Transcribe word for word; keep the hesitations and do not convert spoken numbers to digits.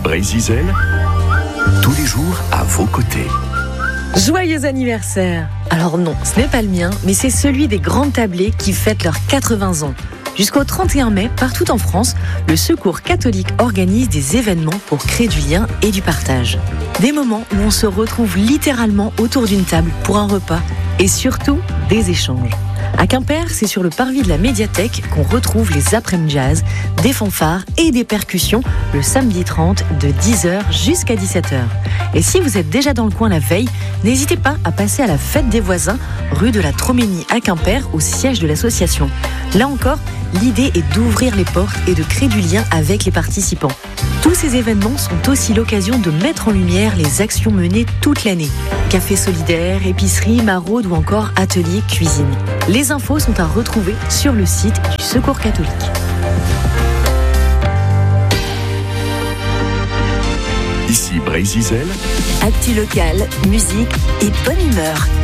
Brésil, tous les jours à vos côtés. Joyeux anniversaire! Alors non, ce n'est pas le mien, mais c'est celui des Grandes Tablées qui fêtent leurs quatre-vingts ans. Jusqu'au trente et un mai, partout en France, le Secours catholique organise des événements pour créer du lien et du partage. Des moments où on se retrouve littéralement autour d'une table pour un repas et surtout des échanges. À Quimper, c'est sur le parvis de la médiathèque qu'on retrouve les après-midi jazz, des fanfares et des percussions le samedi trente de dix heures jusqu'à dix-sept heures. Et si vous êtes déjà dans le coin la veille, n'hésitez pas à passer à la fête des voisins, rue de la Troménie à Quimper, au siège de l'association. Là encore, l'idée est d'ouvrir les portes et de créer du lien avec les participants. Tous ces événements sont aussi l'occasion de mettre en lumière les actions menées toute l'année. Café solidaire, épicerie, maraude ou encore atelier cuisine. Les infos sont à retrouver sur le site du Secours catholique. Ici Brésil. Actu local, musique et bonne humeur.